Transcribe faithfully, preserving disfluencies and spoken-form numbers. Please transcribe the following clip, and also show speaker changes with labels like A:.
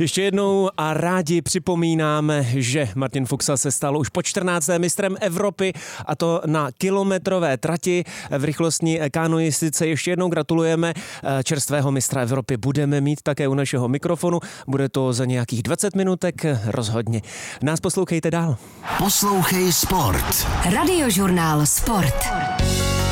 A: Ještě jednou a rádi připomínáme, že Martin Fuxal se stal už po čtrnácté mistrem Evropy, a to na kilometrové trati v rychlostní kánoistice. Ještě jednou gratulujeme. Čerstvého mistra Evropy budeme mít také u našeho mikrofonu. Bude to za nějakých dvacet minutek rozhodně. Nás poslouchejte dál.
B: Poslouchej Sport.
C: Radiožurnál Sport.